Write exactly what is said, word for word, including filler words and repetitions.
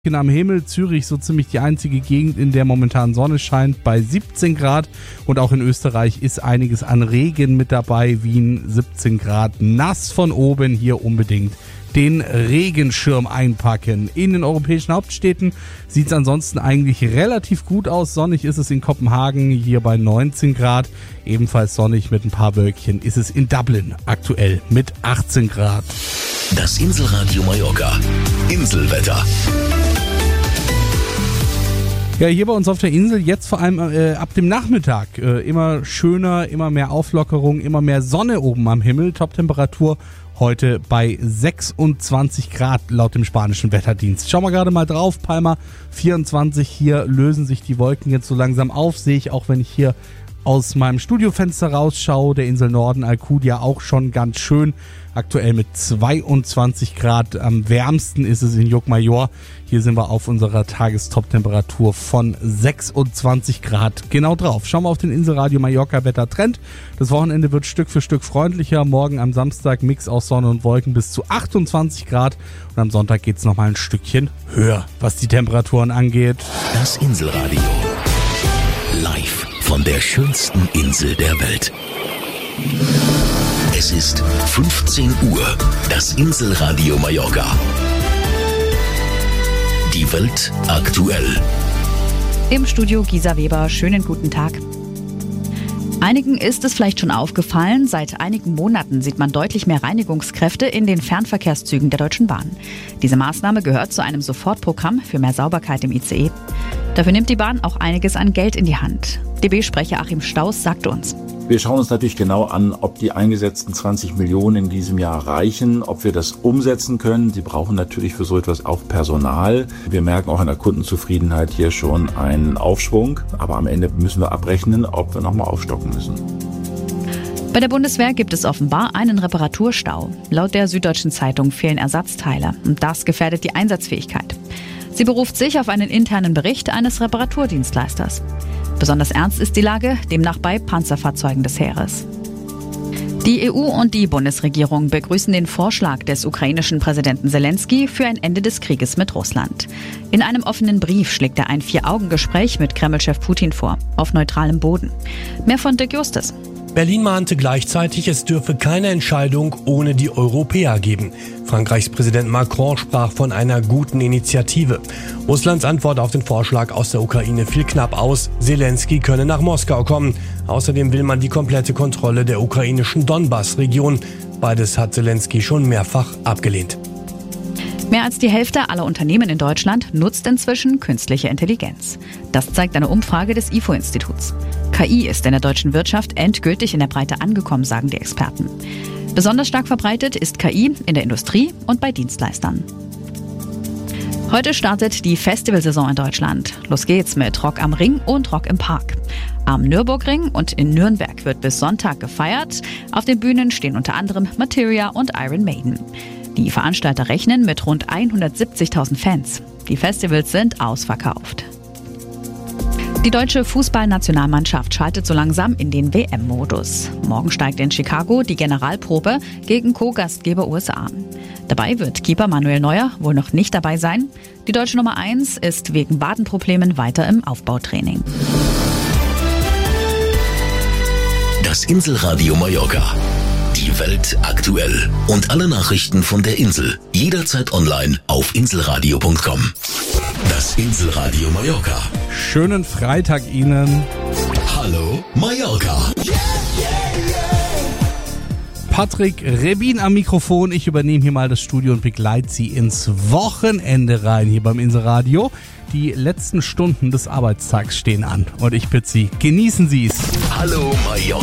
Am Himmel, Zürich so ziemlich die einzige Gegend, in der momentan Sonne scheint, bei siebzehn Grad, und auch in Österreich ist einiges an Regen mit dabei. Wien siebzehn Grad, nass von oben, hier unbedingt den Regenschirm einpacken. In den europäischen Hauptstädten sieht es ansonsten eigentlich relativ gut aus. Sonnig ist es in Kopenhagen, hier bei neunzehn Grad. Ebenfalls sonnig mit ein paar Wölkchen ist es in Dublin aktuell mit achtzehn Grad. Das Inselradio Mallorca. Inselwetter. Ja, hier bei uns auf der Insel jetzt vor allem äh, ab dem Nachmittag äh, immer schöner, immer mehr Auflockerung, immer mehr Sonne oben am Himmel. Toptemperatur heute bei sechsundzwanzig Grad laut dem spanischen Wetterdienst. Schauen wir gerade mal drauf, Palma vierundzwanzig, hier lösen sich die Wolken jetzt so langsam auf, sehe ich auch, wenn ich hier aus meinem Studiofenster rausschaue, der Insel Norden, Alcudia, auch schon ganz schön. Aktuell mit zweiundzwanzig Grad. Am wärmsten ist es in Llucmajor. Hier sind wir auf unserer Tagestop-Temperatur von sechsundzwanzig Grad genau drauf. Schauen wir auf den Inselradio Mallorca Wettertrend. Das Wochenende wird Stück für Stück freundlicher. Morgen am Samstag Mix aus Sonne und Wolken bis zu achtundzwanzig Grad. Und am Sonntag geht es nochmal ein Stückchen höher, was die Temperaturen angeht. Das Inselradio. Live von der schönsten Insel der Welt. Es ist fünfzehn Uhr. Das Inselradio Mallorca. Die Welt aktuell. Im Studio Gisa Weber. Schönen guten Tag. Einigen ist es vielleicht schon aufgefallen, seit einigen Monaten sieht man deutlich mehr Reinigungskräfte in den Fernverkehrszügen der Deutschen Bahn. Diese Maßnahme gehört zu einem Sofortprogramm für mehr Sauberkeit im I C E. Dafür nimmt die Bahn auch einiges an Geld in die Hand. D B-Sprecher Achim Staus sagt uns: Wir schauen uns natürlich genau an, ob die eingesetzten zwanzig Millionen in diesem Jahr reichen, ob wir das umsetzen können. Sie brauchen natürlich für so etwas auch Personal. Wir merken auch in der Kundenzufriedenheit hier schon einen Aufschwung. Aber am Ende müssen wir abrechnen, ob wir nochmal aufstocken müssen. Bei der Bundeswehr gibt es offenbar einen Reparaturstau. Laut der Süddeutschen Zeitung fehlen Ersatzteile. Und das gefährdet die Einsatzfähigkeit. Sie beruft sich auf einen internen Bericht eines Reparaturdienstleisters. Besonders ernst ist die Lage demnach bei Panzerfahrzeugen des Heeres. Die E U und die Bundesregierung begrüßen den Vorschlag des ukrainischen Präsidenten Zelensky für ein Ende des Krieges mit Russland. In einem offenen Brief schlägt er ein Vier-Augen-Gespräch mit Kreml-Chef Putin vor, auf neutralem Boden. Mehr von Dirk Justus. Berlin mahnte gleichzeitig, es dürfe keine Entscheidung ohne die Europäer geben. Frankreichs Präsident Macron sprach von einer guten Initiative. Russlands Antwort auf den Vorschlag aus der Ukraine fiel knapp aus. Zelensky könne nach Moskau kommen. Außerdem will man die komplette Kontrolle der ukrainischen Donbass-Region. Beides hat Zelensky schon mehrfach abgelehnt. Mehr als die Hälfte aller Unternehmen in Deutschland nutzt inzwischen künstliche Intelligenz. Das zeigt eine Umfrage des I F O-Instituts. K I ist in der deutschen Wirtschaft endgültig in der Breite angekommen, sagen die Experten. Besonders stark verbreitet ist K I in der Industrie und bei Dienstleistern. Heute startet die Festivalsaison in Deutschland. Los geht's mit Rock am Ring und Rock im Park. Am Nürburgring und in Nürnberg wird bis Sonntag gefeiert. Auf den Bühnen stehen unter anderem Materia und Iron Maiden. Die Veranstalter rechnen mit rund hundertsiebzigtausend Fans. Die Festivals sind ausverkauft. Die deutsche Fußballnationalmannschaft schaltet so langsam in den W M-Modus. Morgen steigt in Chicago die Generalprobe gegen Co-Gastgeber U S A. Dabei wird Keeper Manuel Neuer wohl noch nicht dabei sein. Die deutsche Nummer eins ist wegen Wadenproblemen weiter im Aufbautraining. Das Inselradio Mallorca. Die Welt aktuell. Und alle Nachrichten von der Insel. Jederzeit online auf inselradio punkt com. Das Inselradio Mallorca. Schönen Freitag Ihnen. Hallo Mallorca. Patrick Rebin am Mikrofon. Ich übernehme hier mal das Studio und begleite Sie ins Wochenende rein hier beim Inselradio. Die letzten Stunden des Arbeitstags stehen an und ich bitte Sie, genießen Sie es. Hallo Mallorca.